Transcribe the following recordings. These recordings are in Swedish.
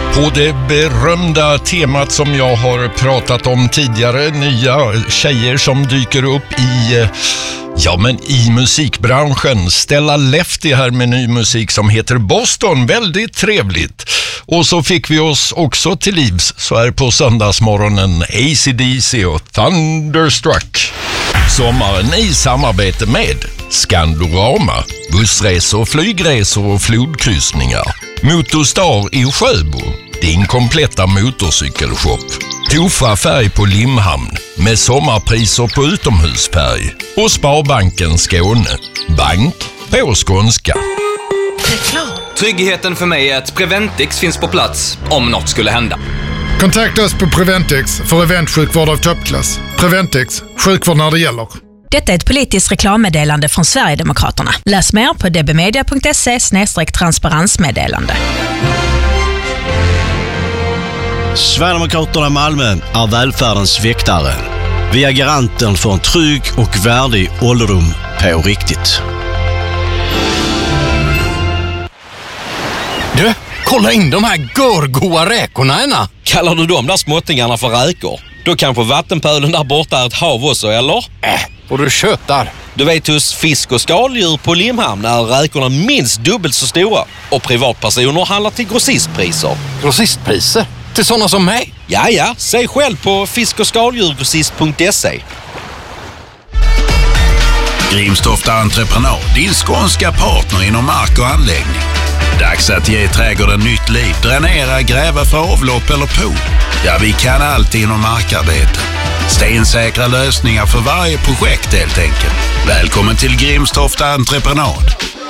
På det berömda temat som jag har pratat om tidigare, nya tjejer som dyker upp i musikbranschen. Stella Lefty här med ny musik som heter Boston, väldigt trevligt. Och så fick vi oss också till livs så här på söndagsmorgonen AC/DC och Thunderstruck. Sommaren i samarbete med Skandorama, bussresor, flygresor och flodkryssningar. Motorstar i Sjöbo, din kompletta motorcykelshop. Tofa färg på Limhamn med sommarpriser på utomhusfärg. Och Sparbanken Skåne, bank på skånska. Tryggheten för mig är att Preventix finns på plats om något skulle hända. Kontakta oss på Preventix för eventsjukvård av toppklass. Preventix, sjukvård när det gäller. Detta är ett politiskt reklammeddelande från Sverigedemokraterna. Läs mer på dbmedia.se/transparensmeddelande. Sverigedemokraterna i Malmö är välfärdens väktare. Vi är garanten för en trygg och värdig ålderdom på riktigt. Du, kolla in de här görgoa räkorna, Ena. Kallar du de där småttingarna för räkor? Då kanske vattenpölen där borta är ett hav också, eller? Och du tjötar. Du vet, hos fisk- och skaldjur på Limhamn är räkorna minst dubbelt så stora. Och privatpersoner handlar till grossistpriser. Grossistpriser? Till sådana som mig? Ja, säg själv på fisk- och skaldjurgrossist.se. Grimstofta Entreprenad, din skånska partner inom mark och anläggning. Dags att ge trädgården nytt liv. Dränera, gräva för avlopp eller pool. Ja, vi kan allt inom markarbete. Stensäkra lösningar för varje projekt helt enkelt. Välkommen till Grimstofta Entreprenad.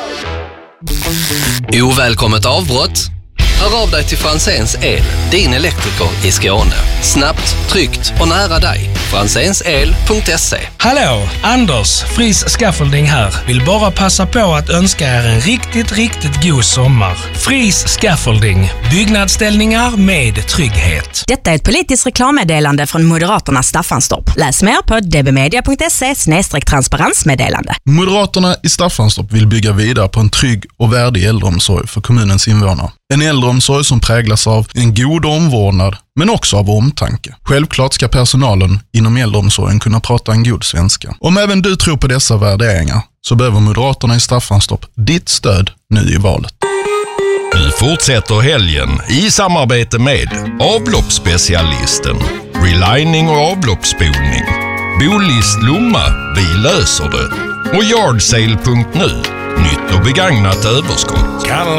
Ovälkommet avbrott? Hör av dig till Franzéns El, din elektriker i Skåne. Snabbt, tryggt och nära dig. franzensel.se. Hallå, Anders, Fris Scaffolding här. Vill bara passa på att önska er en riktigt god sommar. Fris Scaffolding, byggnadsställningar med trygghet. Detta är ett politiskt reklammeddelande från Moderaternas Staffanstorp. Läs mer på dbmedia.se/transparensmeddelande. Moderaterna i Staffanstorp vill bygga vidare på en trygg och värdig äldreomsorg för kommunens invånare. En äldreomsorg som präglas av en god omvårdnad, men också av omtanke. Självklart ska personalen inom äldreomsorgen kunna prata en god svenska. Om även du tror på dessa värderingar så behöver Moderaterna i Staffanstorp ditt stöd nu i valet. Vi fortsätter helgen i samarbete med avloppsspecialisten, relining och avloppsspolning. Bolist Lomma, vi löser det. Och yardsale.nu, nytt och begagnat överskott.